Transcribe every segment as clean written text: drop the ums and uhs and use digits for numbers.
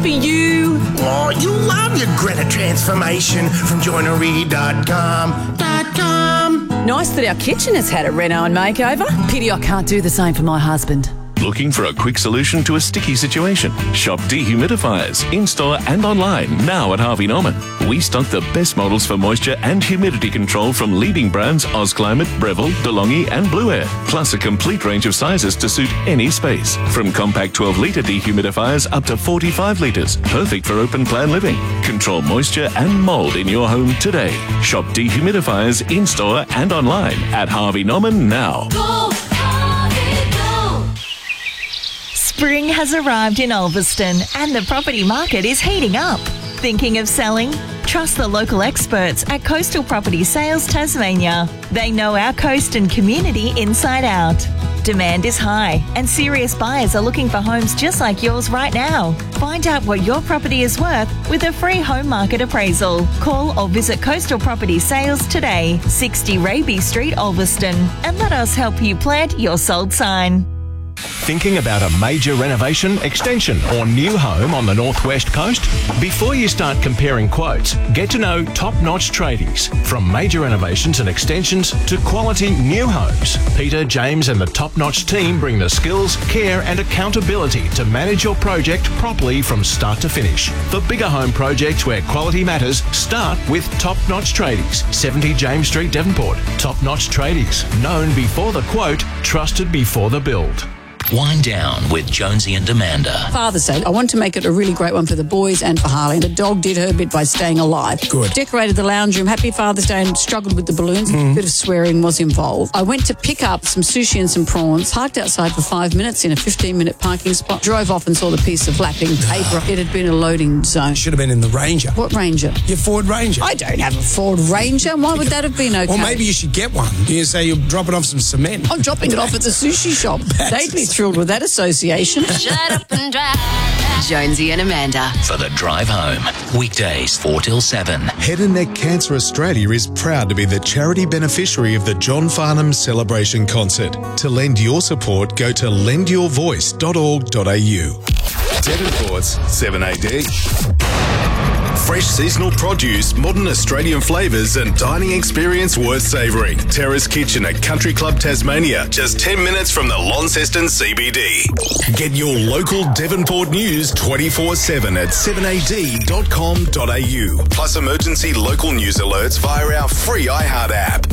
For you. Oh, you love your Greta transformation from joinery.com. Nice that our kitchen has had a reno and makeover. Pity I can't do the same for my husband. Looking for a quick solution to a sticky situation? Shop dehumidifiers in-store and online now at Harvey Norman. We stock the best models for moisture and humidity control from leading brands OzClimate, Breville, DeLonghi and Blue Air. Plus a complete range of sizes to suit any space. From compact 12-litre dehumidifiers up to 45 litres. Perfect for open plan living. Control moisture and mould in your home today. Shop dehumidifiers in-store and online at Harvey Norman now. Spring has arrived in Ulverston and the property market is heating up. Thinking of selling? Trust the local experts at Coastal Property Sales Tasmania. They know our coast and community inside out. Demand is high and serious buyers are looking for homes just like yours right now. Find out what your property is worth with a free home market appraisal. Call or visit Coastal Property Sales today, 60 Raby Street, Ulverston, and let us help you plant your sold sign. Thinking about a major renovation, extension or new home on the Northwest Coast? Before you start comparing quotes, get to know top-notch tradies. From major renovations and extensions to quality new homes, Peter, James and the top-notch team bring the skills, care and accountability to manage your project properly from start to finish. For bigger home projects where quality matters, start with top-notch tradies. 70 James Street, Devonport. Top-notch tradies. Known before the quote, trusted before the build. Wind Down with Jonesy and Amanda. Father's Day, I want to make it a really great one for the boys and for Harley. The dog did her bit by staying alive. Good. Decorated the lounge room. Happy Father's Day and struggled with the balloons. A bit of swearing was involved. I went to pick up some sushi and some prawns, parked outside for 5 minutes in a 15-minute parking spot, drove off and saw the piece of lapping paper. It had been a loading zone. Should have been in the Ranger. What Ranger? Your Ford Ranger. I don't have a Ford Ranger. Why would that have been okay? Or maybe you should get one. You say you're dropping off some cement. I'm dropping it off at the sushi shop. They'd be thrilled with that association. Shut up and drive. Jonesy and Amanda. For the drive home. Weekdays 4 till 7. Head and Neck Cancer Australia is proud to be the charity beneficiary of the John Farnham Celebration Concert. To lend your support, go to lendyourvoice.org.au. Devonport's 7AD. Fresh seasonal produce, modern Australian flavours and dining experience worth savouring. Terrace Kitchen at Country Club Tasmania, just 10 minutes from the Launceston CBD. Get your local Devonport news 24/7 at 7ad.com.au. Plus emergency local news alerts via our free iHeart app.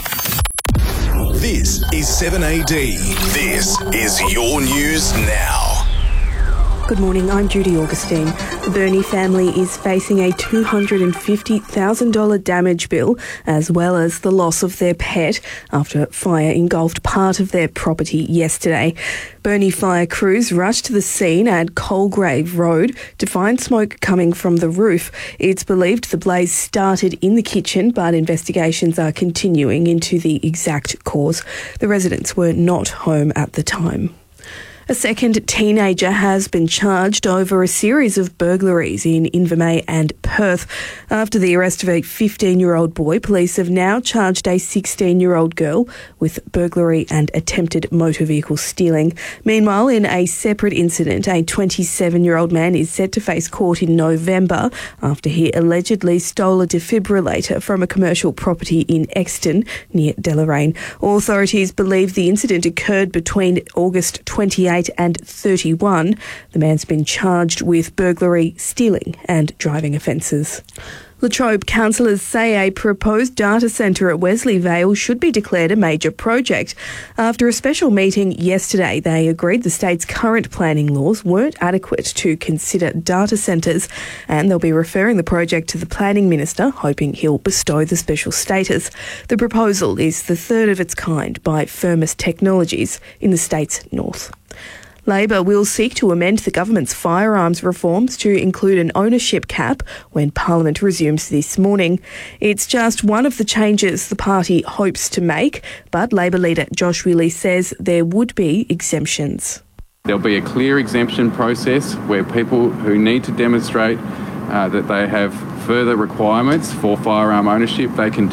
This is 7AD. This is your news now. Good morning, I'm Judy Augustine. The Burney family is facing a $250,000 damage bill as well as the loss of their pet after fire engulfed part of their property yesterday. Burney fire crews rushed to the scene at Colgrave Road to find smoke coming from the roof. It's believed the blaze started in the kitchen, but investigations are continuing into the exact cause. The residents were not home at the time. A second teenager has been charged over a series of burglaries in Invermay and Perth. After the arrest of a 15-year-old boy, police have now charged a 16-year-old girl with burglary and attempted motor vehicle stealing. Meanwhile, in a separate incident, a 27-year-old man is set to face court in November after he allegedly stole a defibrillator from a commercial property in Exton near Deloraine. Authorities believe the incident occurred between August 28 and 31. The man's been charged with burglary, stealing and driving offences. Latrobe councillors say a proposed data centre at Wesley Vale should be declared a major project. After a special meeting yesterday, they agreed the state's current planning laws weren't adequate to consider data centres, and they'll be referring the project to the planning minister, hoping he'll bestow the special status. The proposal is the third of its kind by Firmus Technologies in the state's north. Labor will seek to amend the government's firearms reforms to include an ownership cap when Parliament resumes this morning. It's just one of the changes the party hopes to make, but Labor leader Josh Willey says there would be exemptions. There'll be a clear exemption process where people who need to demonstrate that they have further requirements for firearm ownership, they can do that.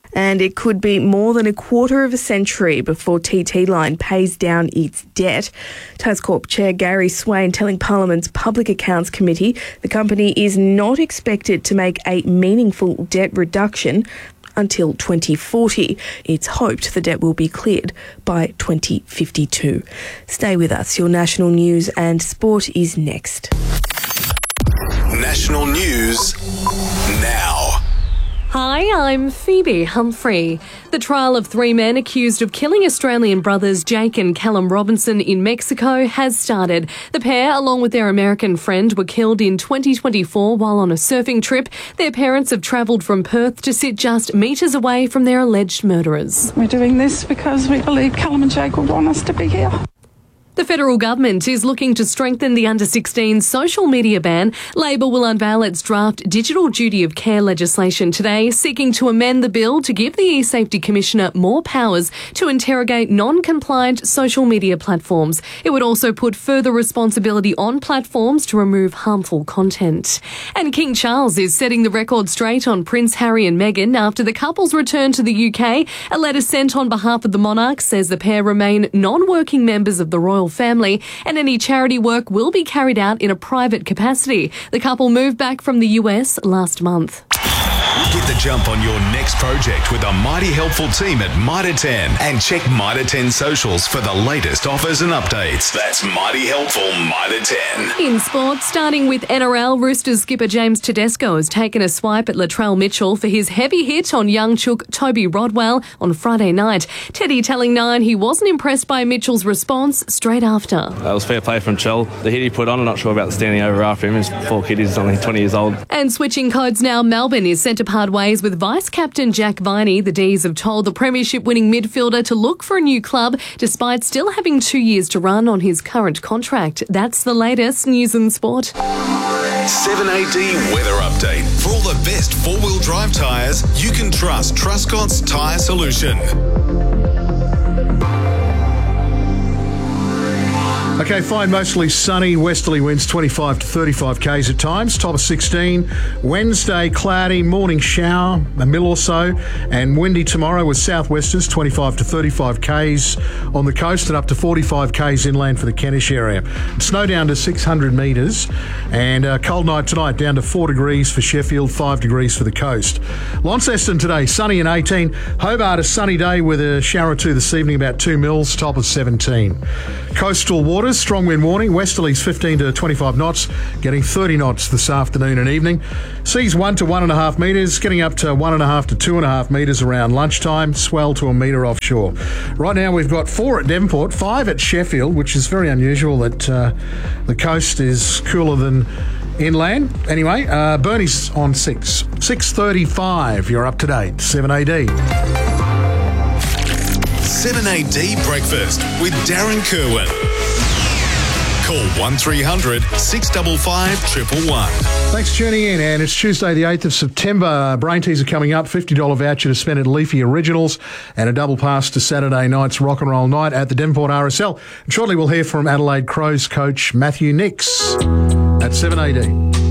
And it could be more than a quarter of a century before TT Line pays down its debt. Tascorp Chair Gary Swain telling Parliament's Public Accounts Committee the company is not expected to make a meaningful debt reduction until 2040. It's hoped the debt will be cleared by 2052. Stay with us. Your national news and sport is next. National news now. Hi, I'm Phoebe Humphrey. The trial of three men accused of killing Australian brothers Jake and Callum Robinson in Mexico has started. The pair, along with their American friend, were killed in 2024 while on a surfing trip. Their parents have travelled from Perth to sit just metres away from their alleged murderers. We're doing this because we believe Callum and Jake would want us to be here. The federal government is looking to strengthen the under-16 social media ban. Labor will unveil its draft digital duty of care legislation today, seeking to amend the bill to give the eSafety Commissioner more powers to interrogate non-compliant social media platforms. It would also put further responsibility on platforms to remove harmful content. And King Charles is setting the record straight on Prince Harry and Meghan after the couple's return to the UK. A letter sent on behalf of the monarch says the pair remain non-working members of the royal family and any charity work will be carried out in a private capacity. The couple moved back from the US last month. Get the jump on your next project with a mighty helpful team at Mitre 10 and check Mitre 10 socials for the latest offers and updates. That's mighty helpful Mitre 10. In sports, starting with NRL, Roosters skipper James Tedesco has taken a swipe at Latrell Mitchell for his heavy hit on young chook Toby Rodwell on Friday night. Teddy telling Nine he wasn't impressed by Mitchell's response straight after. That was fair play from Chell. The hit he put on, I'm not sure about the standing over after him. His poor kid is only 20 years old. And switching codes now, Melbourne is sent to part ways with vice-captain Jack Viney. The D's have told the premiership-winning midfielder to look for a new club despite still having 2 years to run on his current contract. That's the latest news and sport. 7AD weather update. For all the best four-wheel drive tyres, you can trust Truscott's Tyre Solution. Okay, fine, mostly sunny, westerly winds 25 to 35 k's at times, top of 16. Wednesday, cloudy, morning shower, a mil or so, and windy tomorrow with southwesters 25 to 35 k's on the coast and up to 45 k's inland for the Kentish area. Snow down to 600 metres, and a cold night tonight down to 4 degrees for Sheffield, 5 degrees for the coast. Launceston today, sunny and 18. Hobart, a sunny day with a shower or two this evening, about 2 mils, top of 17. Coastal waters, strong wind warning, westerlies 15 to 25 knots, getting 30 knots this afternoon and evening. Seas 1 to 1.5 metres, getting up to 1.5 to 2.5 metres around lunchtime, swell to a metre offshore. Right now we've got 4 at Devonport, 5 at Sheffield, which is very unusual that the coast is cooler than inland. Anyway, Burnie's on 6. 6:35, you're up to date, 7AD. 7AD Breakfast with Darren Kerwin. Call 1300 655 111. Thanks for tuning in, and it's Tuesday the 8th of September. Brain teas are coming up, $50 voucher to spend at Leafy Originals and a double pass to Saturday night's rock and roll night at the Devonport RSL. And shortly we'll hear from Adelaide Crows coach Matthew Nix at 7AD.